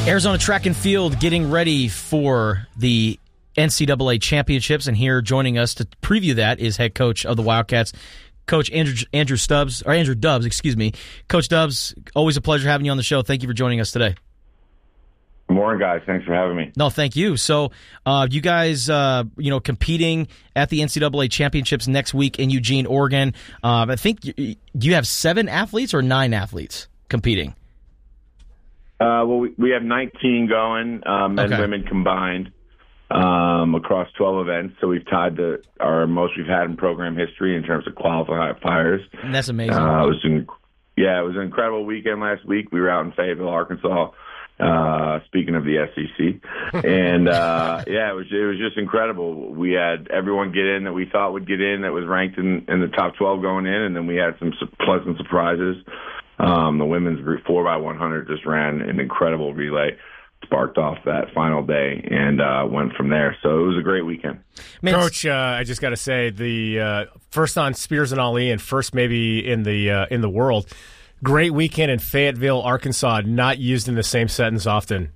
Arizona Track and Field getting ready for the NCAA championships, and here joining us to preview that is head coach of the Wildcats, Coach Andrew Dubs, excuse me. Coach Dubs, always a pleasure having you on the show. Thank you for joining us today. Good morning, guys. Thanks for having me. No, thank you. So, you guys, competing at the NCAA championships next week in Eugene, Oregon. I think do you have 7 athletes or 9 athletes competing? Well, we have 19 going, men and women combined, across 12 events. So we've tied our most we've had in program history in terms of qualifiers. And that's amazing. It was an incredible weekend last week. We were out in Fayetteville, Arkansas. Speaking of the SEC, and it was just incredible. We had everyone get in that we thought would get in that was ranked in the top 12 going in, and then we had some pleasant surprises. The women's 4x100 just ran an incredible relay, sparked off that final day, and went from there. So it was a great weekend. Coach, I just got to say, the first on Spears and Ali, and first maybe in the world. Great weekend in Fayetteville, Arkansas, not used in the same sentence often.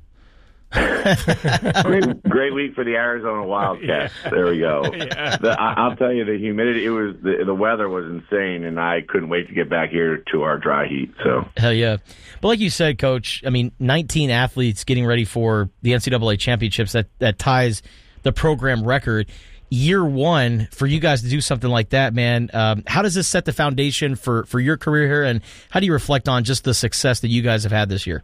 Great week for the Arizona Wildcats. Yeah. There we go. Yeah. I'll tell you, the humidity, the weather was insane, and I couldn't wait to get back here to our dry heat. So hell yeah. But like you said, Coach, 19 athletes getting ready for the NCAA championships, that ties the program record. Year one for you guys to do something like that, man. How does this set the foundation for your career here, and how do you reflect on just the success that you guys have had this year?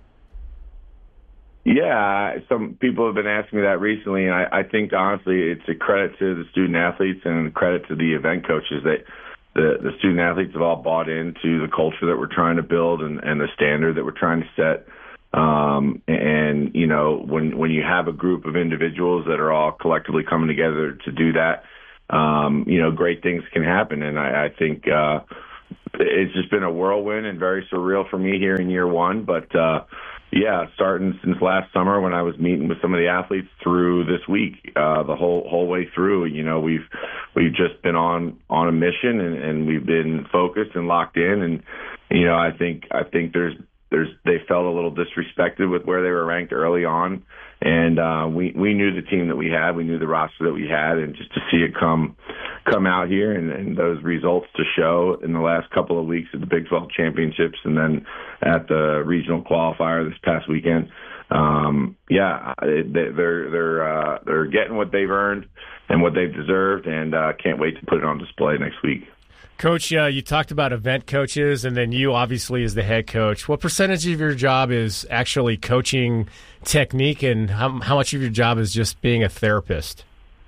Yeah, some people have been asking me that recently, and I think honestly it's a credit to the student athletes and a credit to the event coaches that the student athletes have all bought into the culture that we're trying to build and the standard that we're trying to set. And when you have a group of individuals that are all collectively coming together to do that, great things can happen. And I think it's just been a whirlwind and very surreal for me here in year one. But starting since last summer when I was meeting with some of the athletes through this week, the whole way through, we've just been on a mission and we've been focused and locked in. And I think they felt a little disrespected with where they were ranked early on, and we knew the team that we had, we knew the roster that we had, and just to see it come out here and those results to show in the last couple of weeks at the Big 12 championships and then at the regional qualifier this past weekend, they're getting what they've earned and what they've deserved, and can't wait to put it on display next week. Coach, you talked about event coaches, and then you obviously as the head coach. What percentage of your job is actually coaching technique, and how much of your job is just being a therapist?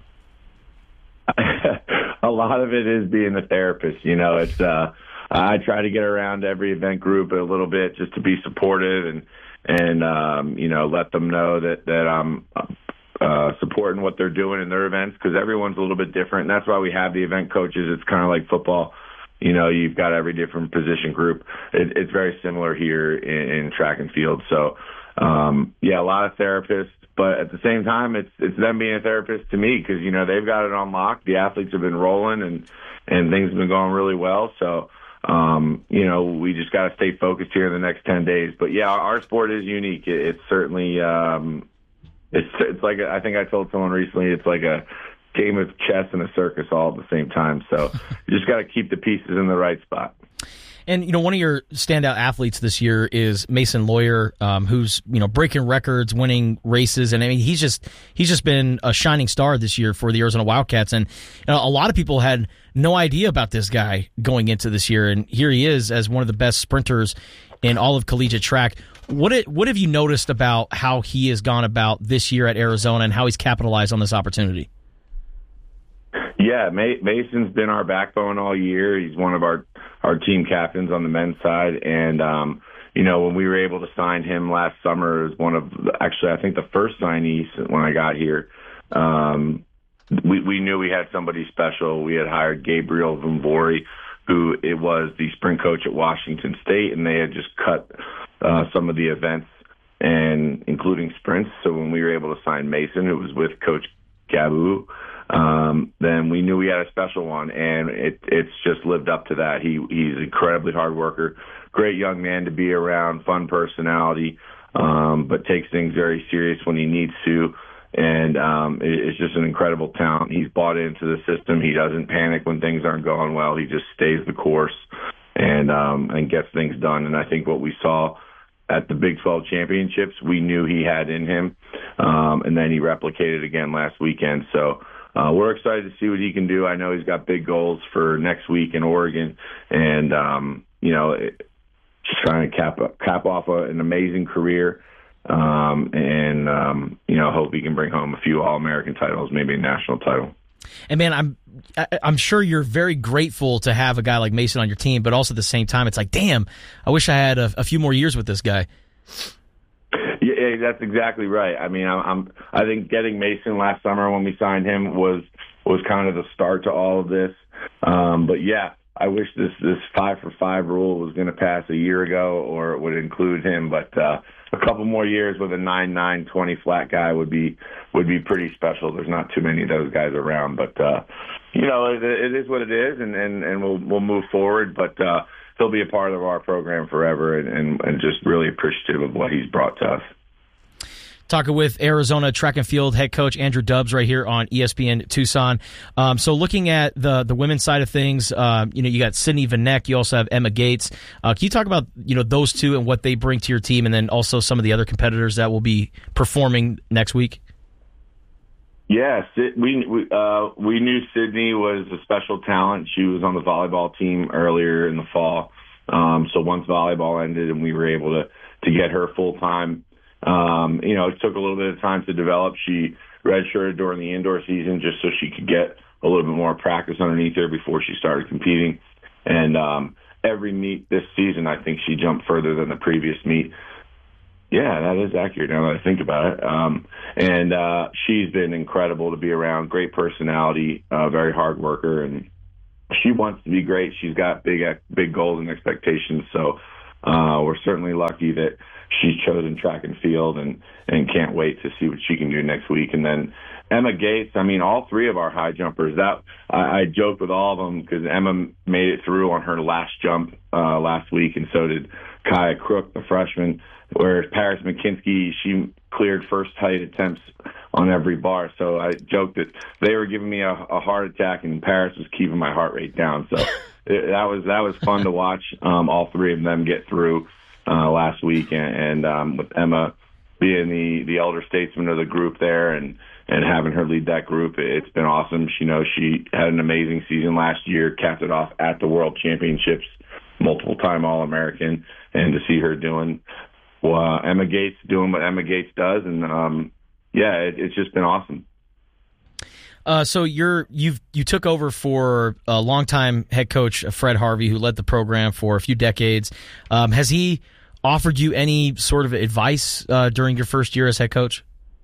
A lot of it is being a therapist. It's I try to get around every event group a little bit just to be supportive and let them know that I'm supporting what they're doing in their events, because everyone's a little bit different. And that's why we have the event coaches. It's kind of like football. You've got every different position group. It's very similar here in track and field. So, a lot of therapists, but at the same time, it's them being a therapist to me, because, they've got it on lock. The athletes have been rolling and things have been going really well. So, we just got to stay focused here in the next 10 days. But our sport is unique. It's certainly, it's like, I think I told someone recently, it's like a game of chess and a circus all at the same time. So you just got to keep the pieces in the right spot. And, one of your standout athletes this year is Mason Lawyer, who's, breaking records, winning races. And he's just been a shining star this year for the Arizona Wildcats. And a lot of people had no idea about this guy going into this year. And here he is as one of the best sprinters in all of collegiate track. What have you noticed about how he has gone about this year at Arizona and how he's capitalized on this opportunity? Yeah, Mason's been our backbone all year. He's one of our team captains on the men's side. And, when we were able to sign him last summer as one of, actually, I think the first signees when I got here, we knew we had somebody special. We had hired Gabriel Vumbori, who it was the sprint coach at Washington State, and they had just cut some of the events, and including sprints. So when we were able to sign Mason, who was with Coach Gabu, then we knew we had a special one, and it's just lived up to that. He's an incredibly hard worker, great young man to be around, fun personality, but takes things very serious when he needs to. And it's just an incredible talent. He's bought into the system. He doesn't panic when things aren't going well. He just stays the course and gets things done. And I think what we saw at the Big 12 championships, we knew he had in him, and then he replicated again last weekend. So we're excited to see what he can do. I know he's got big goals for next week in Oregon, and just trying to cap off an amazing career. Hope he can bring home a few All-American titles, maybe a national title. And man, I'm sure you're very grateful to have a guy like Mason on your team, but also at the same time, it's like, damn, I wish I had a few more years with this guy. Yeah, that's exactly right. I mean, I think getting Mason last summer when we signed him was kind of the start to all of this. But yeah, I wish this 5-for-5 rule was going to pass a year ago, or it would include him. But a couple more years with a 9'9", 20 flat guy would be pretty special. There's not too many of those guys around, but it is what it is, and we'll move forward. But he'll be a part of our program forever, and just really appreciative of what he's brought to us. Talking with Arizona track and field head coach Andrew Dubbs right here on ESPN Tucson. So looking at the women's side of things, you got Sydney Vanek, you also have Emma Gates. Can you talk about those two and what they bring to your team, and then also some of the other competitors that will be performing next week? Yes, we knew Sydney was a special talent. She was on the volleyball team earlier in the fall. So once volleyball ended and we were able to get her full time. It took a little bit of time to develop. She redshirted during the indoor season just so she could get a little bit more practice underneath her before she started competing. And every meet this season, I think she jumped further than the previous meet. Yeah, that is accurate now that I think about it. She's been incredible to be around. Great personality, very hard worker, and she wants to be great. She's got big goals and expectations. So we're certainly lucky that she's chosen track and field, and can't wait to see what she can do next week. And then Emma Gates, I mean, all three of our high jumpers, I joked with all of them because Emma made it through on her last jump last week, and so did Kaya Crook, the freshman, whereas Paris McKinsky, she cleared first height attempts on every bar. So I joked that they were giving me a heart attack, and Paris was keeping my heart rate down. So that was fun to watch all three of them get through last week, and with Emma being the elder statesman of the group there, and having her lead that group, it's been awesome. She had an amazing season last year, capped it off at the World Championships, multiple-time All-American, and to see her doing Emma Gates doing what Emma Gates does, and it's just been awesome. So you took over for a longtime head coach Fred Harvey, who led the program for a few decades. Has he offered you any sort of advice during your first year as head coach?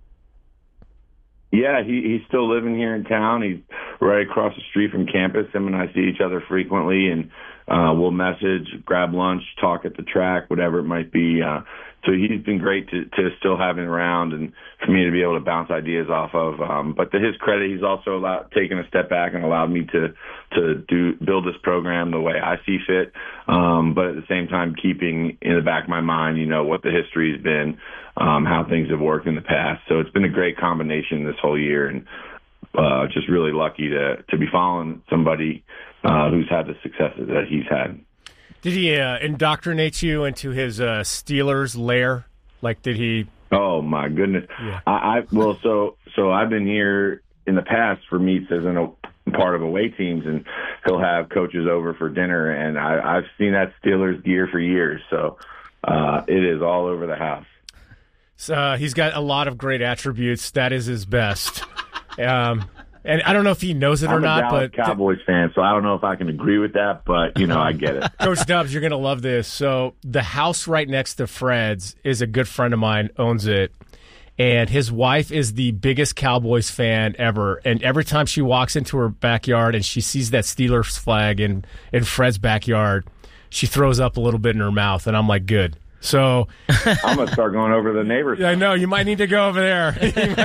Yeah, he's still living here in town. He's right across the street from campus. Him and I see each other frequently, and we'll message, grab lunch, talk at the track, whatever it might be. So he's been great to still have him around and for me to be able to bounce ideas off of. But to his credit, he's also taken a step back and allowed me to build this program the way I see fit. But at the same time, keeping in the back of my mind, what the history has been, how things have worked in the past. So it's been a great combination this whole year, and just really lucky to be following somebody who's had the successes that he's had. Did he indoctrinate you into his Steelers lair? Like, did he? Oh my goodness! Yeah. So I've been here in the past for meets as a part of away teams, and he'll have coaches over for dinner, and I've seen that Steelers gear for years. So it is all over the house. So he's got a lot of great attributes. That is his best. And I don't know if he knows it or not, but I'm a but Cowboys fan, so I don't know if I can agree with that, but I get it. Coach Dubbs, you're going to love this. So the house right next to Fred's is a good friend of mine, owns it, and his wife is the biggest Cowboys fan ever. And every time she walks into her backyard and she sees that Steelers flag in Fred's backyard, she throws up a little bit in her mouth, and I'm like, good. So I'm going to start going over to the neighbors. I know. You might need to go over there.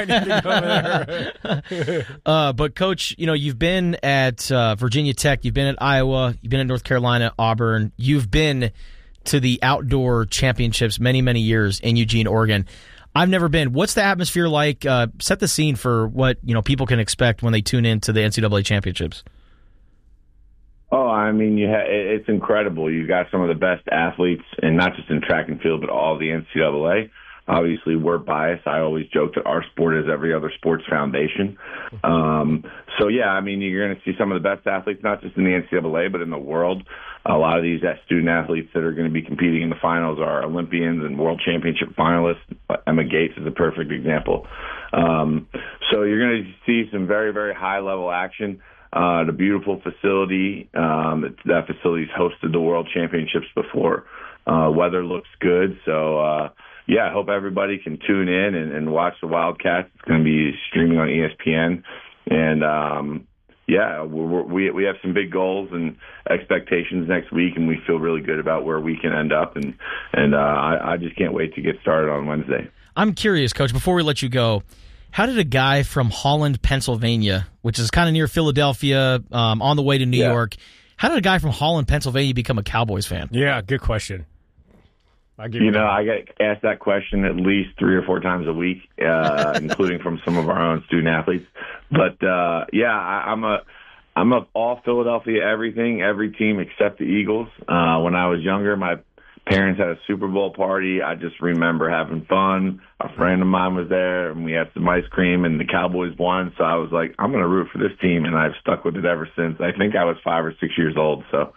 But, Coach, you've been at Virginia Tech. You've been at Iowa. You've been at North Carolina, Auburn. You've been to the outdoor championships many, many years in Eugene, Oregon. I've never been. What's the atmosphere like? Set the scene for what people can expect when they tune in to the NCAA championships. Oh, I mean, it's incredible. You've got some of the best athletes, and not just in track and field, but all the NCAA. Obviously, we're biased. I always joke that our sport is every other sports foundation. So, yeah, I mean, you're going to see some of the best athletes, not just in the NCAA, but in the world. A lot of these student athletes that are going to be competing in the finals are Olympians and world championship finalists. Emma Gates is a perfect example. So you're going to see some very, very high-level action. The beautiful facility, that facility's hosted the world championships before. Weather looks good, so I hope everybody can tune in and watch the Wildcats. It's going to be streaming on ESPN, and we have some big goals and expectations next week, and we feel really good about where we can end up, and I just can't wait to get started on Wednesday. I'm curious, Coach, before we let you go, how did a guy from Holland, Pennsylvania, which is kind of near Philadelphia, on the way to New York, how did a guy from Holland, Pennsylvania become a Cowboys fan? Yeah, good question. I get asked that question at least 3 or 4 times a week, including from some of our own student athletes. But I'm a all Philadelphia everything, every team except the Eagles. When I was younger, my parents had a Super Bowl party. I just remember having fun. A friend of mine was there, and we had some ice cream, and the Cowboys won. So I was like, I'm going to root for this team, and I've stuck with it ever since. I think I was 5 or 6 years old. So,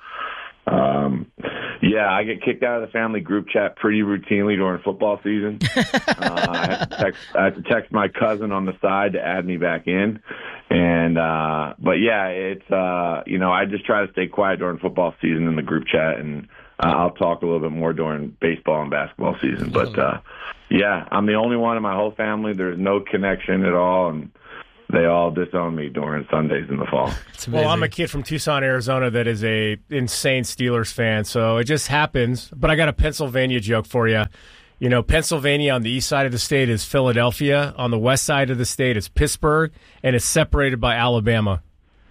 I get kicked out of the family group chat pretty routinely during football season. I had to text my cousin on the side to add me back in. And, it's, I just try to stay quiet during football season in the group chat, and I'll talk a little bit more during baseball and basketball season. But, I'm the only one in my whole family. There's no connection at all, and they all disown me during Sundays in the fall. Well, I'm a kid from Tucson, Arizona that is a insane Steelers fan, so it just happens. But I got a Pennsylvania joke for you. Pennsylvania on the east side of the state is Philadelphia. On the west side of the state is Pittsburgh, and it's separated by Alabama.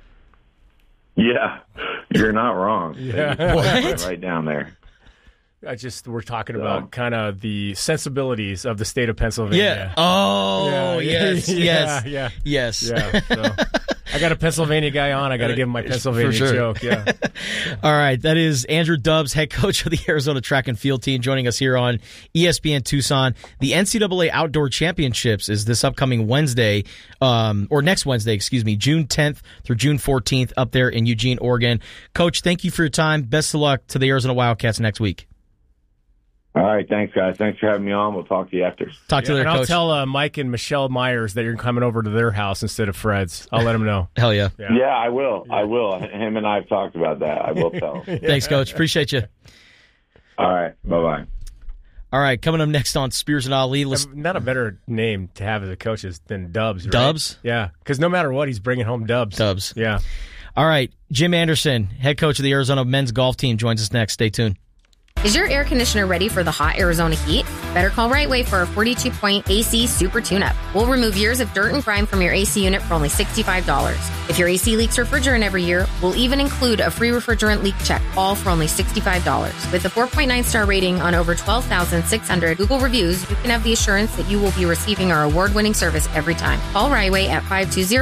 Yeah, you're not wrong. Yeah. What? Right down there. We're talking about kind of the sensibilities of the state of Pennsylvania. Yeah. Oh, yeah. yes. Yeah. Yes. Yeah. So I got a Pennsylvania guy on. I got to give him my Pennsylvania joke. Yeah. All right. That is Andrew Dubbs, head coach of the Arizona track and field team, joining us here on ESPN Tucson. The NCAA Outdoor Championships is this upcoming Wednesday, or next Wednesday, June 10th through June 14th up there in Eugene, Oregon. Coach, thank you for your time. Best of luck to the Arizona Wildcats next week. All right, thanks, guys. Thanks for having me on. We'll talk to you after. Talk to you later, Coach. Coach. I'll tell Mike and Michelle Myers that you're coming over to their house instead of Fred's. I'll let them know. Hell yeah. Yeah, I will. Yeah. I will. Him and I have talked about that. I will tell him. Thanks, Coach. Appreciate you. All right. Bye-bye. All right, coming up next on Spears and Ali. Not a better name to have as a coach than Dubs, right? Dubs? Yeah, because no matter what, he's bringing home Dubs. Dubs. Yeah. All right, Jim Anderson, head coach of the Arizona men's golf team, joins us next. Stay tuned. Is your air conditioner ready for the hot Arizona heat? Better call Right Way for a 42-point AC Super Tune-Up. We'll remove years of dirt and grime from your AC unit for only $65. If your AC leaks refrigerant every year, we'll even include a free refrigerant leak check, all for only $65. With a 4.9-star rating on over 12,600 Google reviews, you can have the assurance that you will be receiving our award-winning service every time. Call Right Way at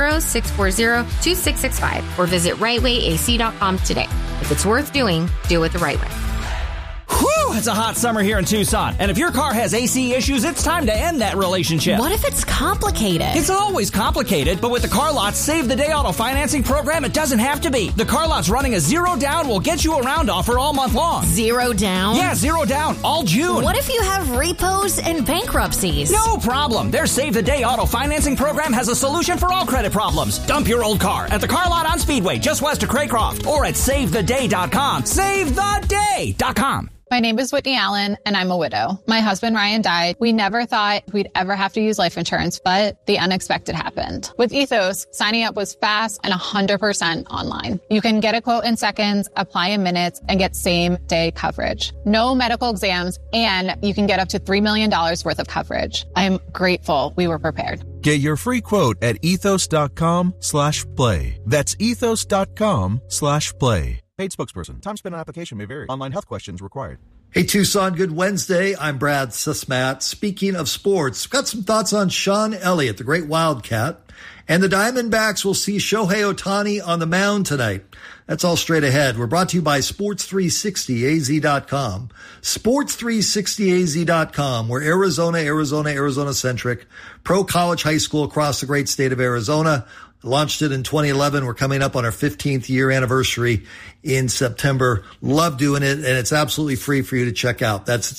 520-640-2665 or visit rightwayac.com today. If it's worth doing, do it the right way. Whew, it's a hot summer here in Tucson. And if your car has AC issues, it's time to end that relationship. What if it's complicated? It's always complicated, but with the Car Lot's Save the Day auto financing program, it doesn't have to be. The Car Lot's running a zero down will get you around offer all month long. Zero down? Yeah, zero down, all June. What if you have repos and bankruptcies? No problem. Their Save the Day auto financing program has a solution for all credit problems. Dump your old car at the Car Lot on Speedway, just west of Craycroft, or at SaveTheDay.com. SaveTheDay.com. My name is Whitney Allen, and I'm a widow. My husband, Ryan, died. We never thought we'd ever have to use life insurance, but the unexpected happened. With Ethos, signing up was fast and 100% online. You can get a quote in seconds, apply in minutes, and get same-day coverage. No medical exams, and you can get up to $3 million worth of coverage. I'm grateful we were prepared. Get your free quote at ethos.com/play. That's ethos.com/play. Paid spokesperson. Time spent on application may vary. Online health questions required. Hey, Tucson, good Wednesday. I'm Brad Susmat. Speaking of sports, got some thoughts on Sean Elliott, the great Wildcat. And the Diamondbacks will see Shohei Ohtani on the mound tonight. That's all straight ahead. We're brought to you by Sports360AZ.com. Sports360AZ.com. We're Arizona-centric. Pro college high school across the great state of Arizona. Launched it in 2011. We're coming up on our 15th year anniversary in September. Love doing it, and it's absolutely free for you to check out. That's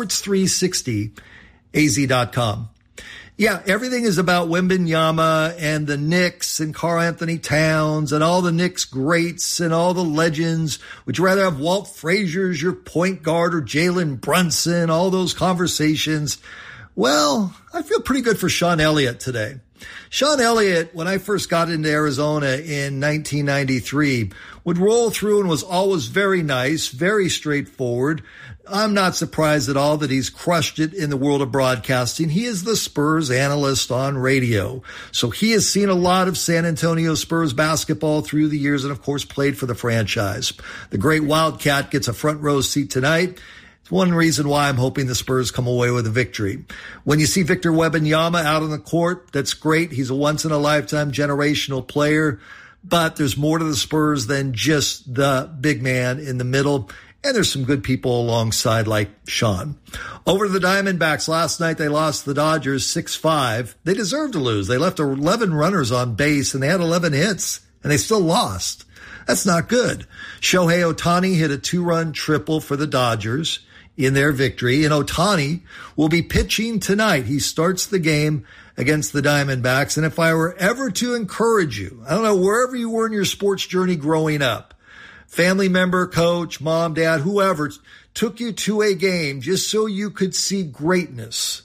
Sports360AZ.com. Yeah, everything is about Wembanyama and the Knicks and Karl Anthony Towns and all the Knicks greats and all the legends. Would you rather have Walt Frazier as your point guard or Jalen Brunson? All those conversations. Well, I feel pretty good for Sean Elliott today. Sean Elliott, when I first got into Arizona in 1993, would roll through and was always very nice, very straightforward. I'm not surprised at all that he's crushed it in the world of broadcasting. He is the Spurs analyst on radio. So he has seen a lot of San Antonio Spurs basketball through the years and, of course, played for the franchise. The great Wildcat gets a front row seat tonight. It's one reason why I'm hoping the Spurs come away with a victory. When you see Victor Wembanyama out on the court, that's great. He's a once-in-a-lifetime generational player. But there's more to the Spurs than just the big man in the middle. And there's some good people alongside like Sean. Over to the Diamondbacks. Last night they lost to the Dodgers 6-5. They deserved to lose. They left 11 runners on base and they had 11 hits and they still lost. That's not good. Shohei Ohtani hit a 2-run triple for the Dodgers in their victory, and Ohtani will be pitching tonight. He starts the game against the Diamondbacks, and if I were ever to encourage you, I don't know, wherever you were in your sports journey growing up, family member, coach, mom, dad, whoever took you to a game just so you could see greatness,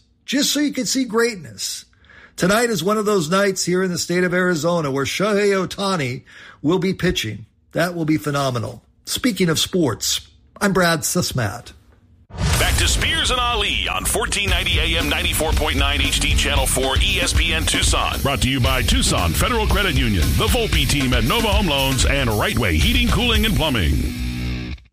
tonight is one of those nights here in the state of Arizona where Shohei Ohtani will be pitching. That will be phenomenal. Speaking of sports, I'm Brad Susmat. Back to Spears and Ali on 1490 AM 94.9 HD Channel 4 ESPN Tucson. Brought to you by Tucson Federal Credit Union, the Volpe team at Nova Home Loans, and Right Way Heating, Cooling, and Plumbing.